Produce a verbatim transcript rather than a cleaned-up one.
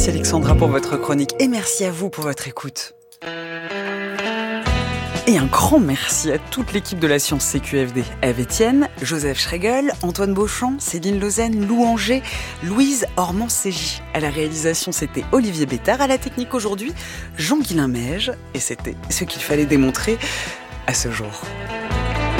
Merci Alexandra pour votre chronique et merci à vous pour votre écoute. Et un grand merci à toute l'équipe de la Science C Q F D. Ève Etienne, Joseph Schregel, Antoine Beauchamp, Céline Lausanne, Lou Anger, Louise Ormand-Ségy. À la réalisation, c'était Olivier Bétard. À la technique aujourd'hui, Jean-Guilain Meige. Et c'était ce qu'il fallait démontrer à ce jour.